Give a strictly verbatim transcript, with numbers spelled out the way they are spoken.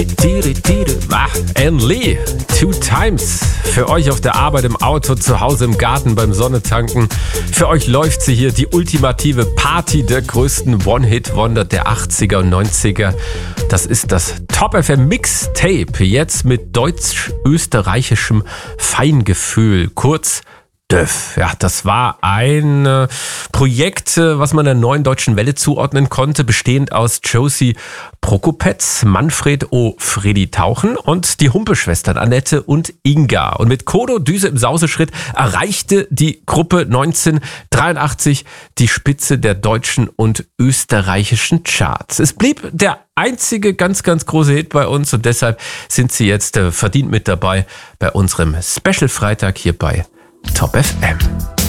Ann Lee, Two Times. Für euch auf der Arbeit, im Auto, zu Hause, im Garten, beim Sonnetanken. Für euch läuft sie hier, die ultimative Party der größten One-Hit-Wonder der achtziger und neunziger. Das ist das Top F M Mixtape, jetzt mit deutsch-österreichischem Feingefühl, kurz Döff. Ja, das war ein äh, Projekt, äh, was man der Neuen Deutschen Welle zuordnen konnte, bestehend aus Josie Prokopetz, Manfred O. Freddy Tauchen und die Humpe-Schwestern Annette und Inga. Und mit Kodo Düse im Sauseschritt erreichte die Gruppe neunzehnhundertdreiundachtzig die Spitze der deutschen und österreichischen Charts. Es blieb der einzige ganz, ganz große Hit bei uns und deshalb sind sie jetzt äh, verdient mit dabei bei unserem Special Freitag hier bei Top F M.